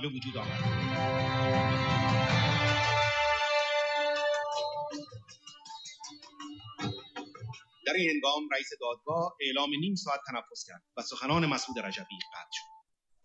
به وجود آمد. در این هنگام رئیس دادگاه اعلام نیم ساعت تنفس کرد و سخنان مسعود رجبی قطع شد.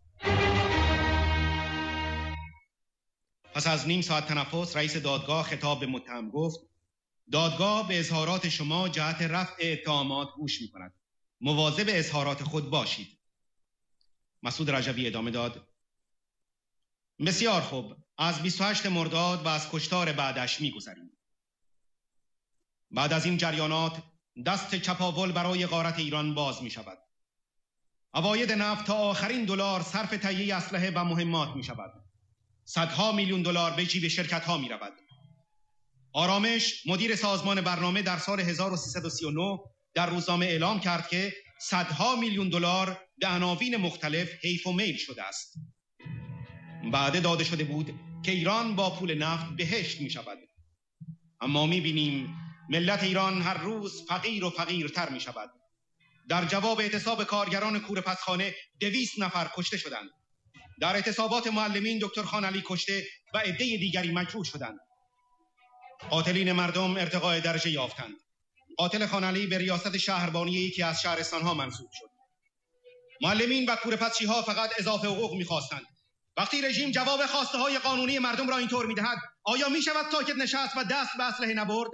پس از نیم ساعت تنفس رئیس دادگاه خطاب به متهم گفت: دادگاه به اظهارات شما جهت رفع اتهامات گوش می‌کند. مواظب اظهارات خود باشید. مسعود رجبی ادامه داد: بسیار خوب، از 28 مرداد و از کشتار بعدش می‌گذریم. بعد از این جریانات دست چپاول برای غارت ایران باز می‌شود. عواید نفت تا آخرین دلار صرف تهیه اسلحه و مهمات می‌شود. صدها میلیون دلار به جیب شرکت‌ها می‌رود. آرامش مدیر سازمان برنامه در سال 1339 در روزنامه اعلام کرد که صدها میلیون دلار به عناوین مختلف حیف و میل شده است. بعد داده شده بود که ایران با پول نفت بهشت می‌شود. اما می‌بینیم ملت ایران هر روز فقیر و فقیرتر می‌شود. در جواب اعتصاب کارگران کوره پسخانه 200 نفر کشته شدند. در اعتصابات معلمین دکتر خانعلی کشته و عده دیگری مجروح شدند. قاتلین مردم ارتقاء درجه یافتند. قاتل خانعلی به ریاست شهربانی یکی از شهرستانها منصوب شد. معلمین و کوره‌پسچی‌ها فقط اضافه حقوق می‌خواستند. وقتی رژیم جواب خواسته‌های قانونی مردم را اینطور می‌دهد، آیا می‌شود ساکت نشست و دست به اسلحه نبرد؟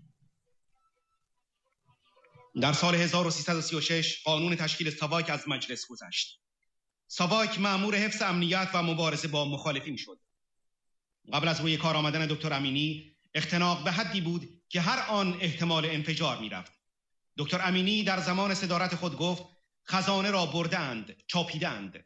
در سال 1336 قانون تشکیل ساواک از مجلس گذشت. ساواک مأمور حفظ امنیت و مبارزه با مخالفین شد. قبل از روی کار آمدن دکتر امینی اختناق به حدی بود که هر آن احتمال انفجار می‌رفت. دکتر امینی در زمان صدارت خود گفت: خزانه را بردند، چاپیدند.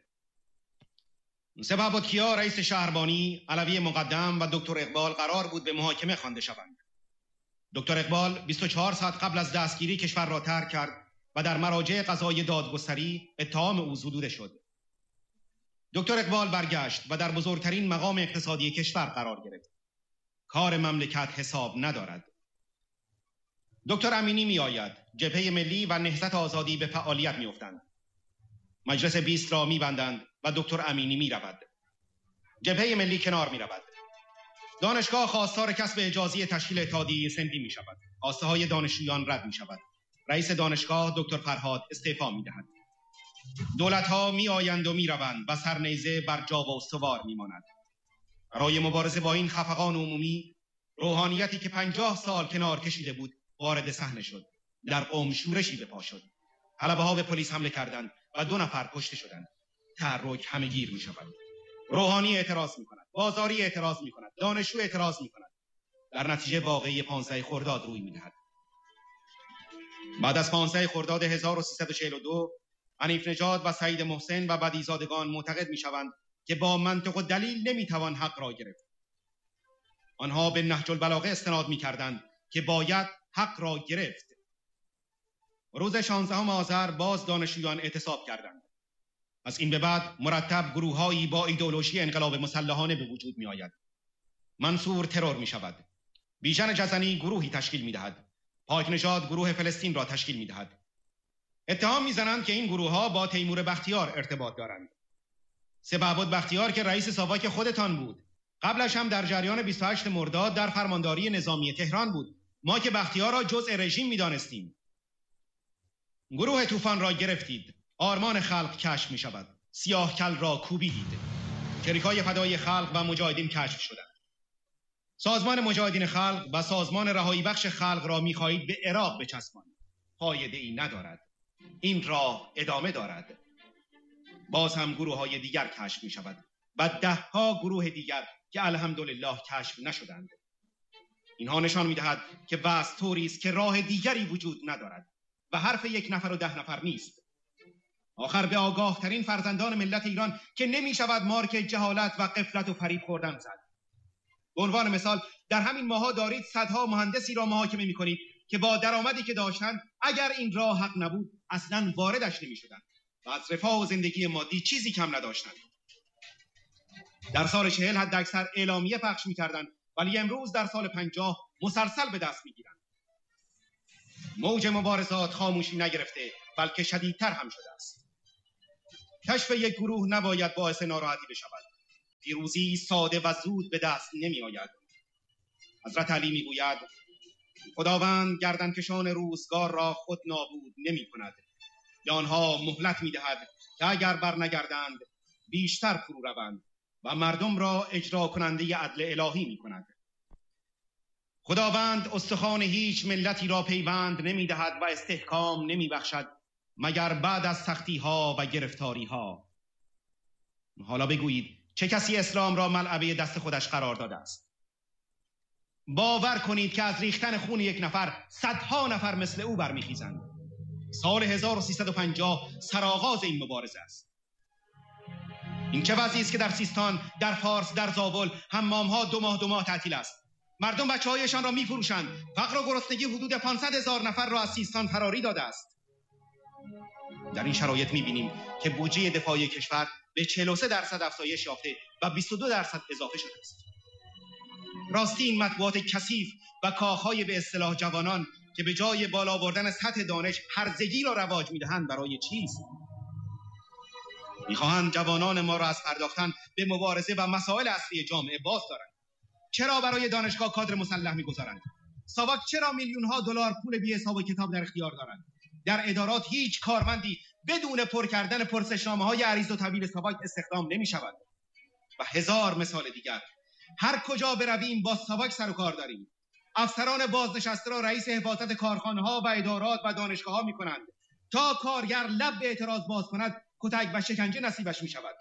سپهبدکیا، رئیس شهربانی، علوی مقدم و دکتر اقبال قرار بود به محاکمه خوانده شوند. دکتر اقبال 24 ساعت قبل از دستگیری کشور را ترک کرد و در مراجع قضایی دادگستری اتهام او زدوده شد. دکتر اقبال برگشت و در بزرگترین مقام اقتصادی کشور قرار گرفت. کار مملکت حساب ندارد. دکتر امینی می آید. جبهه ملی و نهضت آزادی به فعالیت می افتند. مجلس 20 را می بندند و دکتر امینی می رود. جبهه ملی کنار می رود. دانشگاه خواستار کسب اجازه تشکیل اتحادیه سندی می شود. خواسته های دانشجویان رد می شود. رئیس دانشگاه دکتر فرهاد استعفا می دهد. دولت ها می آیند و می روند و سرنیزه بر جا و استوار می ماند. برای مبارزه با این خفقان عمومی، روحانیتی که 50 سال کنار کشیده بود وارد صحنه شد. در قم شورشی به پا شد. طلبه ها به پلیس حمله کردند و 2 نفر کشته شدند. تحرک همه‌گیر می شود. روحانی اعتراض می کند. بازاری اعتراض می کند. دانشجو اعتراض می کند. در نتیجه واقعه 15 خرداد روی می دهد. بعد از 15 خرداد 1342 حنیف نژاد و سعید محسن و بدیزادگان معتقد می شوند که با منطق و دلیل نمی توان حق را گرفت. آنها به نهج البلاغه استناد می کردند که باید حق را گرفت. روز 16 آذر باز دانشجویان اعتصاب کردند. از این به بعد مرتب گروه‌هایی با ایدئولوژی انقلاب مسلحانه به وجود می آید. منصور ترور می شود. بیژن جزنی گروهی تشکیل می دهد. پاک نژاد گروه فلسطین را تشکیل می دهد. اتهام می زنند که این گروه‌ها با تیمور بختیار ارتباط دارند. سپهبد بختیار که رئیس ساواک خودتان بود، قبلش هم در جریان 28 مرداد در فرمانداری نظامی تهران بود. ما که بختیار را جزء رژیم می دانستیم. گروه طوفان را گرفتید. آرمان خلق کشف می شود. سیاه کل را کوبیدید. شریکای فدای خلق و مجاهدین کشف شدند. سازمان مجاهدین خلق و سازمان رهایی بخش خلق را می خواهید به عراق بچسبانید. فایده ای ندارد. این راه ادامه دارد. باز هم گروه های دیگر کشف می شود و 10 گروه دیگر که الحمدلله کشف نشدند. اینها نشان می دهد که وضع طوری است که راه دیگری وجود ندارد و حرف 1 نفر و 10 نفر نیست. آخر به آگاه ترین فرزندان ملت ایران که نمی شود مارک جهالت و غفلت و فریب خوردن زد. به عنوان مثال در همین ماها دارید صدها مهندسی را محاکمه می کنید که با درآمدی که داشتند اگر این راه حق نبود اصلا واردش نمی شدند و از رفاه و زندگی مادی چیزی کم نداشتند. در سال 40 حد اکثر اعلامیه پخش می کردند ولی امروز در سال 50 مسلسل به دست می گیرند. موج مبارزات خاموشی نگرفته بلکه شدیدتر هم شده است. کشف یک گروه نباید باعث ناراحتی بشود. پیروزی ساده و زود به دست نمی آید. حضرت علی می گوید خداوند گردنکشان روزگار را خود نابود نمی کند، به آنها مهلت می دهد که اگر بر نگردند بیشتر فرو روند و مردم را اجرا کننده عدل الهی می کند. خداوند استخوان هیچ ملتی را پیوند نمی دهد و استحکام نمی بخشد مگر بعد از سختی ها و گرفتاری ها. حالا بگویید چه کسی اسلام را ملعبه دست خودش قرار داده است؟ باور کنید که از ریختن خون یک نفر صدها نفر مثل او برمیخیزند. سال 1350 سرآغاز این مبارزه است. این چه وضعی است که در سیستان، در فارس، در زابل حمام‌ها دو ماه تعطیل است. مردم بچه‌هایشان را می‌فروشند. فقر و گرسنگی حدود 500,000 نفر را از سیستان فراری داده است. در این شرایط می‌بینیم که بودجه دفاعی کشور به 43% افزایش یافته و 22% اضافه شده است. راستی این مطبوعات کثیف و کاخهای به اصطلاح جوانان که به جای بالا بردن سطح دانش هرزگی را رواج می‌دهند برای چیست؟ می‌خواهند جوانان ما را از پرداختن به مبارزه و مسائل اصلی جامعه باز دارند. چرا برای دانشگاه کادر مسلح می‌گذارند؟ ساواک چرا میلیون‌ها دلار پول بی حساب و کتاب در اختیار دارند؟ در ادارات هیچ کارمندی بدون پر کردن پرسشنامه‌های عریض و طویل ساواک استخدام نمی‌شود. و هزار مثال دیگر. هر کجا برویم با ساواک سر و کار داریم. افسران بازنشسته را رئیس حفاظت کارخانه‌ها و ادارات و دانشگاه‌ها می‌کنند. تا کارگر لب به اعتراض باز کند کتک و شکنجه نصیبش می‌شود.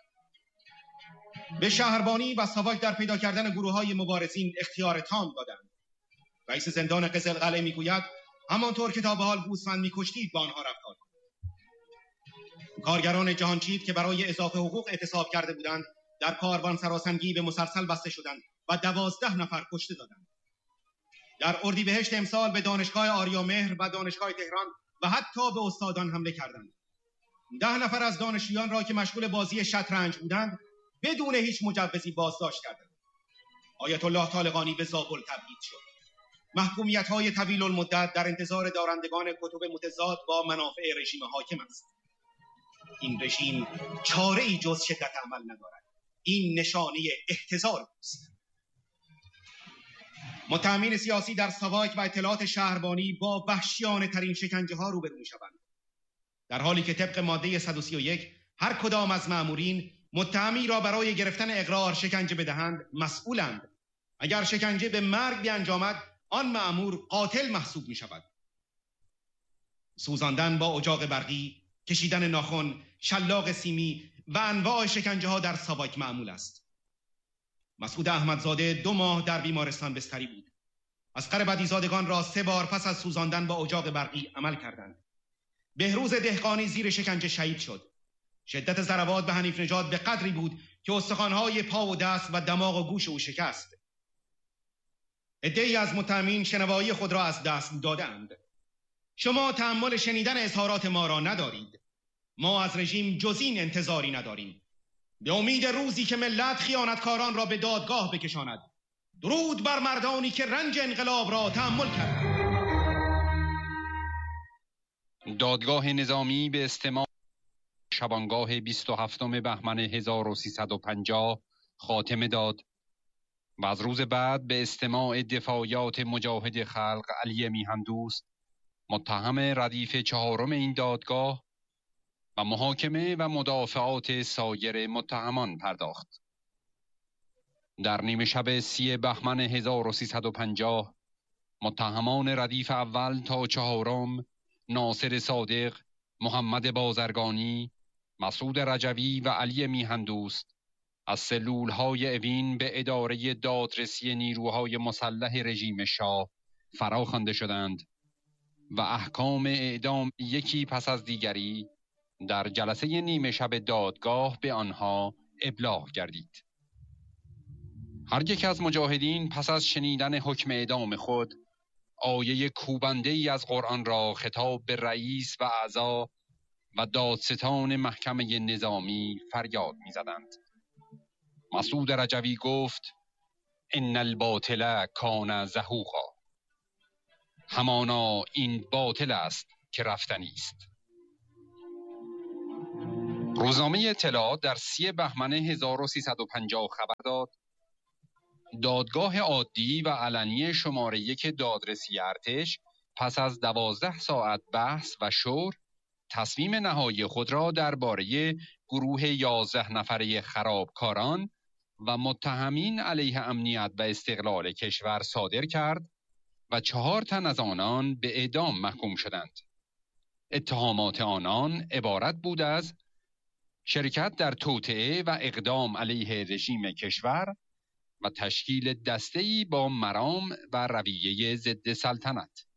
به شهربانی و ساواک در پیدا کردن گروه‌های مبارزین اختیار تام دادند. رئیس زندان قزلقلعه میگوید همانطور که تا به حال گوسفند می‌کشتید با آنها رفتار کنید. کارگران جهانچید که برای اضافه حقوق اعتصاب کرده بودند در کاروان سراسنگی به مسلسل بسته شدند و 12 نفر کشته دادند. در اردیبهشت امسال به دانشگاه آریامهر و دانشگاه تهران و حتی به استادان حمله کردند. 10 نفر از دانشجویان را که مشغول بازی شطرنج بودند بدون هیچ مجوزی بازداشت کردند. آیت الله طالقانی به زابل تبعید شد. محکومیت‌های طویل المدت در انتظار دارندگان کتب متضاد با منافع رژیم حاکم است. این رژیم چاره‌ای جز شدت عمل ندارد. این نشانه احتضار است. متهمین سیاسی در ساواک و اطلاعات شهربانی با وحشیانه ترین شکنجه ها روبرو می‌شوند. در حالی که طبق ماده 131 هر کدام از مأمورین متهمی را برای گرفتن اقرار شکنجه بدهند مسئولند. اگر شکنجه به مرگ بیانجامد آن مأمور قاتل محسوب می شود. سوزاندن با اجاق برقی، کشیدن ناخن، شلاق سیمی و انواع شکنجه ها در ساواک معمول است. مسعود احمدزاده 2 ماه در بیمارستان بستری بود. اصغر بدیزادگان را 3 بار پس از سوزاندن با اجاق برقی عمل کردند. بهروز دهقانی زیر شکنجه شهید شد. شدت ضربات به حنیف نژاد به قدری بود که استخوان‌های پا و دست و دماغ و گوش او شکست. عده‌ای از متهمین شنوایی خود را از دست دادند. شما تحمل شنیدن اظهارات ما را ندارید. ما از رژیم جز این انتظاری نداریم. به امید روزی که ملت خیانتکاران را به دادگاه بکشاند. درود بر مردانی که رنج انقلاب را تحمل کردند. دادگاه نظامی به استماع شبانگاه 27 بهمن 1350 خاتمه داد و از روز بعد به استماع دفاعیات مجاهد خلق علی میهندوست متهم ردیف 4 این دادگاه و محاکمه و مدافعات سایر متهمان پرداخت. در نیمه شب 30 بهمن 1350 متهمان ردیف اول تا 4 ناصر صادق، محمد بازرگانی، مسعود رجوی و علی میهندوست از سلولهای اوین به اداره دادرسی نیروهای مسلح رژیم شاه فراخوانده شدند و احکام اعدام یکی پس از دیگری در جلسه نیمه شب دادگاه به آنها ابلاغ گردید. هر یک از مجاهدین پس از شنیدن حکم اعدام خود آیه کوبنده ای از قرآن را خطاب به رئیس و اعضا و دادستان محکمه نظامی فریاد می زدند. مسعود رجوی گفت ان الباطل کان زهوقا، همانا این باطل است که رفتنی است. روزنامه اطلاعات در 30 بهمن 1350 خبر داد دادگاه عادی و علنی شماره 1 دادرسی ارتش پس از 12 ساعت بحث و شور تصمیم نهایی خود را درباره گروه 11 نفره خرابکاران و متهمین علیه امنیت و استقلال کشور صادر کرد و 4 تن از آنان به اعدام محکوم شدند. اتهامات آنان عبارت بود از شرکت در توطئه و اقدام علیه رژیم کشور و تشکیل دسته‌ای با مرام و رویه ضد سلطنت.